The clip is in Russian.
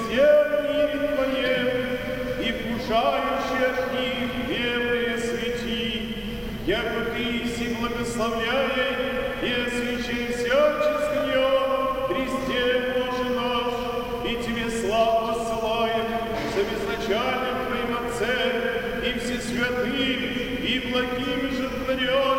все в мире Твоем, и вкушающие от них верные свети, яко Ты си благословляй и освящай всячески днем, Христе Боже наш, и Тебе славу посылаем за безначальным Твоим Отцем и все святым, и благими же творем.